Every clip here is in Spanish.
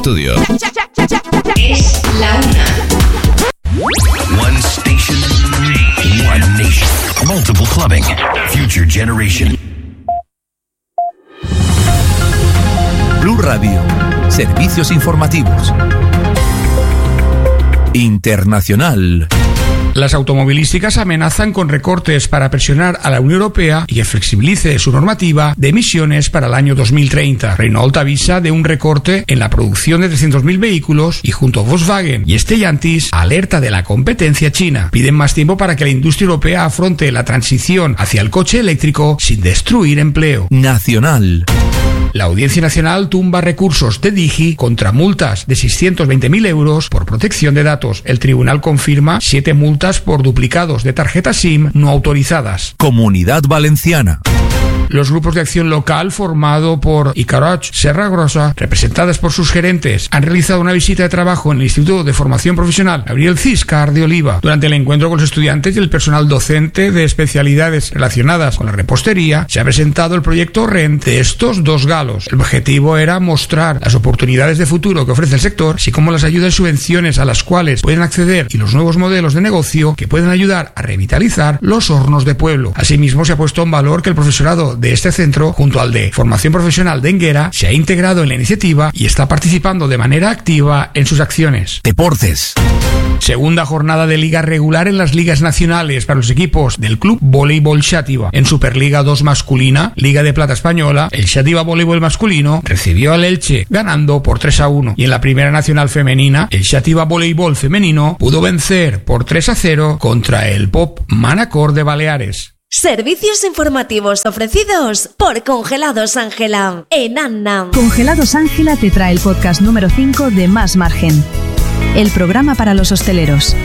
estudio. Es la una. One station, one nation. Multiple clubbing. Future generation. Blue Radio. Servicios informativos. Internacional. Las automovilísticas amenazan con recortes para presionar a la Unión Europea y que flexibilice su normativa de emisiones para el año 2030. Renault avisa de un recorte en la producción de 300.000 vehículos y junto a Volkswagen y Stellantis alerta de la competencia china. Piden más tiempo para que la industria europea afronte la transición hacia el coche eléctrico sin destruir empleo. Nacional. La Audiencia Nacional tumba recursos de Digi contra multas de 620.000 euros por protección de datos. El tribunal confirma 7 multas por duplicados de tarjetas SIM no autorizadas. Comunidad Valenciana. Los grupos de acción local formado por Icaroch, Serra Grossa, representadas por sus gerentes, han realizado una visita de trabajo en el Instituto de Formación Profesional Gabriel Ciscar de Oliva. Durante el encuentro con los estudiantes y el personal docente de especialidades relacionadas con la repostería, se ha presentado el proyecto RENT de estos dos galos. El objetivo era mostrar las oportunidades de futuro que ofrece el sector, así como las ayudas y subvenciones a las cuales pueden acceder y los nuevos modelos de negocio que pueden ayudar a revitalizar los hornos de pueblo. Asimismo, se ha puesto en valor que el profesorado de este centro, junto al de formación profesional de Enguera, se ha integrado en la iniciativa y está participando de manera activa en sus acciones. Deportes. Segunda jornada de liga regular en las ligas nacionales para los equipos del Club Voleibol Xàtiva. En Superliga 2 masculina, Liga de Plata Española, el Xàtiva Voleibol masculino recibió al Elche ganando por 3-1. Y en la Primera Nacional femenina, el Xàtiva Voleibol femenino pudo vencer por 3-0 contra el Pop Manacor de Baleares. Servicios informativos ofrecidos por Congelados Ángela en Anna. Congelados Ángela te trae el podcast número 5 de Más Margen, el programa para los hosteleros.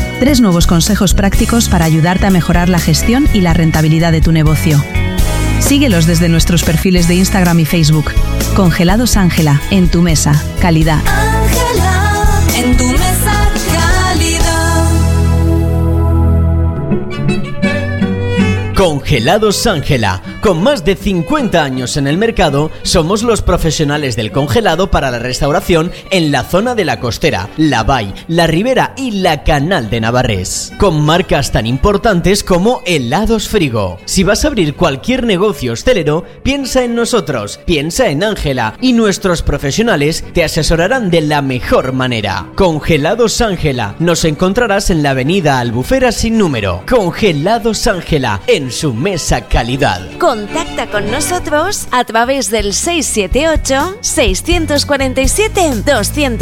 3 nuevos consejos prácticos para ayudarte a mejorar la gestión y la rentabilidad de tu negocio. Síguelos desde nuestros perfiles de Instagram y Facebook. Congelados Ángela, en tu mesa, calidad. Ángela, en tu mesa, calidad. Congelados Ángela. Con más de 50 años en el mercado, somos los profesionales del congelado para la restauración en la zona de la Costera, la Vall, la Ribera y la Canal de Navarrés. Con marcas tan importantes como Helados Frigo. Si vas a abrir cualquier negocio hostelero, piensa en nosotros, piensa en Ángela y nuestros profesionales te asesorarán de la mejor manera. Congelados Ángela. Nos encontrarás en la avenida Albufera sin número. Congelados Ángela, en su mesa calidad. Contacta con nosotros a través del 678 647 200.